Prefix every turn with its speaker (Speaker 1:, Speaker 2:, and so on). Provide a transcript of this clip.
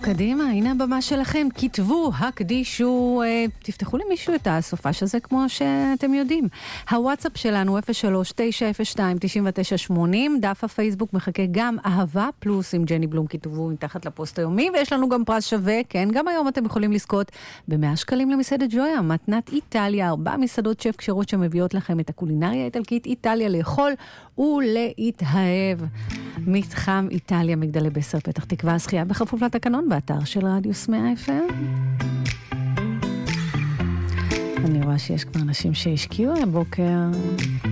Speaker 1: קדימה, הנה הבמה שלכם, כתבו, הקדישו, תפתחו למישהו את הסופש הזה כמו שאתם יודעים. הוואטסאפ שלנו 03-902-9980, דף הפייסבוק מחכה גם אהבה פלוס עם ג'ני בלום, כתבו מתחת לפוסט היומי, ויש לנו גם פרס שווה, כן, גם היום אתם יכולים לזכות ב100 שקלים למסעדת ג'ויה, מתנת איטליה, 4 מסעדות שף כשרות שמביאות לכם את הקולינריה האיטלקית, איטליה לאכול ולהתאהב. מתחם איטליה, מגדלי בסר, פתח תקווה, זכייה בכפוף לתקנון באתר של רדיוס 100 FM. אני רואה שיש כבר אנשים שהשקיעו הבוקר.